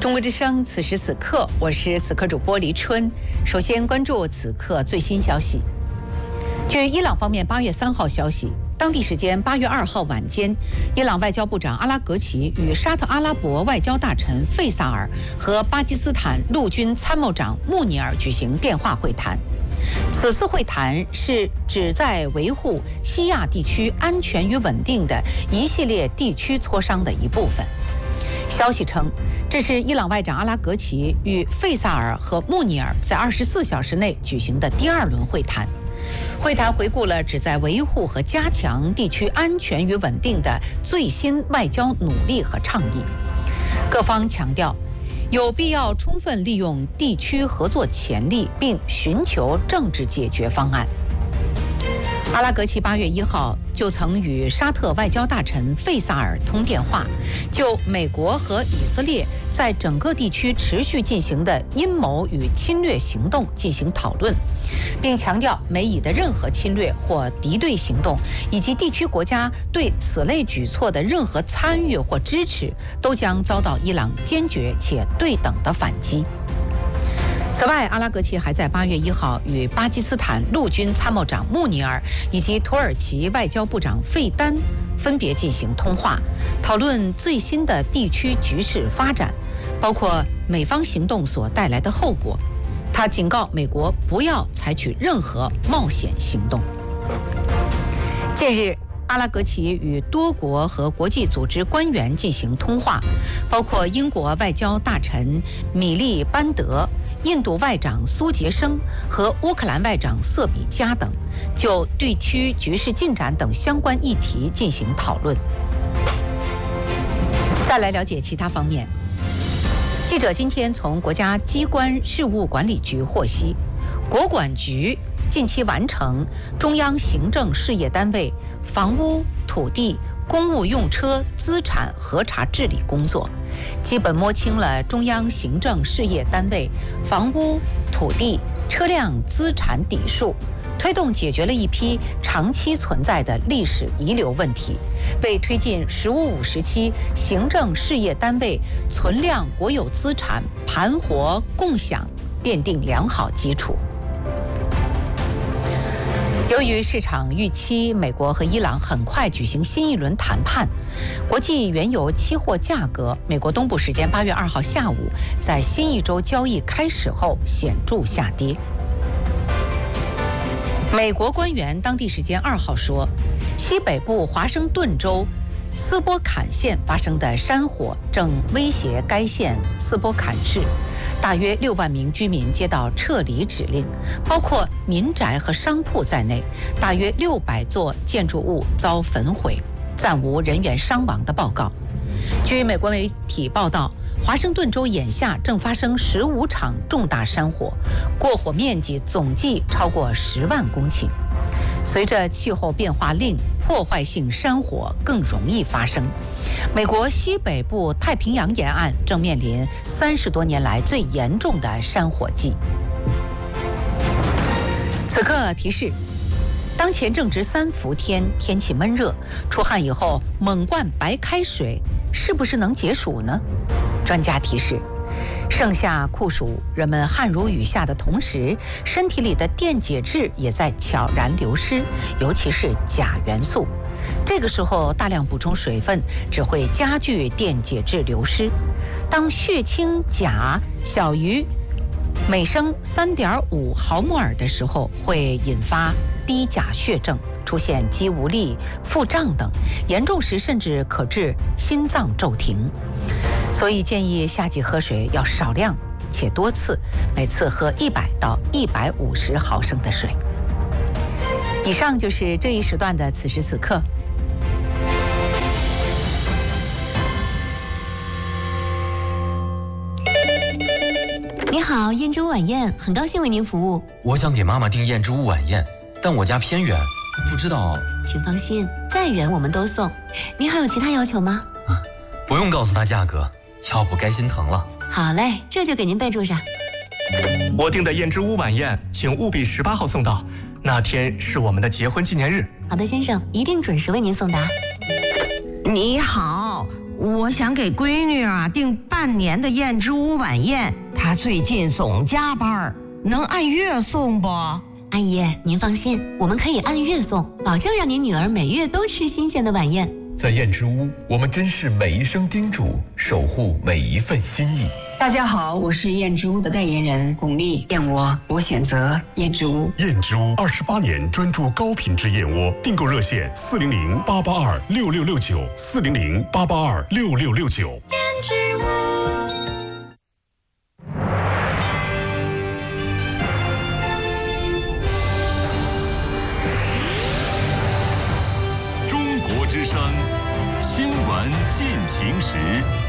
中国之声，此时此刻，我是此刻主播黎春。首先关注此刻最新消息。据伊朗方面8月3号消息，当地时间8月2号晚间，伊朗外交部长阿拉格齐与沙特阿拉伯外交大臣费萨尔和巴基斯坦陆军参谋长穆尼尔举行电话会谈。此次会谈是旨在维护西亚地区安全与稳定的一系列地区磋商的一部分。消息称，这是伊朗外长阿拉格齐与费萨尔和穆尼尔在24小时内举行的第2轮会谈。会谈回顾了旨在维护和加强地区安全与稳定的最新外交努力和倡议。各方强调，有必要充分利用地区合作潜力，并寻求政治解决方案。阿拉格齐8月1号就曾与沙特外交大臣费萨尔通电话，就美国和以色列在整个地区持续进行的阴谋与侵略行动进行讨论，并强调美以的任何侵略或敌对行动，以及地区国家对此类举措的任何参与或支持，都将遭到伊朗坚决且对等的反击。此外，阿拉格齐还在8月1号与巴基斯坦陆军参谋长穆尼尔以及土耳其外交部长费丹分别进行通话，讨论最新的地区局势发展，包括美方行动所带来的后果。他警告美国不要采取任何冒险行动。近日，阿拉格齐与多国和国际组织官员进行通话，包括英国外交大臣米利班德、印度外长苏杰生和乌克兰外长瑟比加等，就地区局势进展等相关议题进行讨论。再来了解其他方面。记者今天从国家机关事务管理局获悉，国管局近期完成中央行政事业单位房屋、土地、公务用车资产核查治理工作，基本摸清了中央行政事业单位房屋、土地、车辆资产底数，推动解决了一批长期存在的历史遗留问题，为推进“十五五”时期行政事业单位存量国有资产盘活共享奠定良好基础。由于市场预期美国和伊朗很快举行新一轮谈判，国际原油期货价格美国东部时间8月2号下午在新一周交易开始后显著下跌。美国官员当地时间2号说，西北部华盛顿州斯波坎县发生的山火正威胁该县斯波坎市，大约6万名居民接到撤离指令，包括民宅和商铺在内，大约600座建筑物遭焚毁，暂无人员伤亡的报告。据美国媒体报道，华盛顿州眼下正发生15场重大山火，过火面积总计超过10万公顷。随着气候变化令，破坏性山火更容易发生。美国西北部太平洋沿岸正面临30多年来最严重的山火季。此刻提示，当前正值3伏天，天气闷热，出汗以后猛灌白开水，是不是能解暑呢？专家提示，盛夏酷暑，人们汗如雨下的同时，身体里的电解质也在悄然流失，尤其是钾元素。这个时候大量补充水分只会加剧电解质流失。当血清钾小于每升3.5毫摩尔的时候，会引发低钾血症，出现肌无力、腹胀等，严重时甚至可致心脏骤停。所以建议夏季喝水要少量且多次，每次喝100到150毫升的水。以上就是这一时段的此时此刻。 你好，燕之屋晚宴，很高兴为您服务。 我想给妈妈订燕之屋晚宴，但我家偏远，不知道。 请放心，再远我们都送。您还有其他要求吗？ 不用告诉她价格，要不该心疼了。 好嘞，这就给您备注上。 我订的燕之屋晚宴，请务必18号送到，那天是我们的结婚纪念日。 好的，先生，一定准时为您送达。 你好，我我想给闺女订半年的燕之屋晚宴，她最近总加班，能按月送不？ 阿姨，您放心，我们可以按月送，保证让您女儿每月都吃新鲜的晚宴。 在燕之屋，我们珍视每一声叮嘱，守护每一份心意。 大家好，我是燕之屋的代言人巩俐，燕窝我选择燕之屋。 燕之屋28年专注高品质燕窝，订购热线400-882-6669，400-882-6669。 燕之屋。 之声新闻进行时。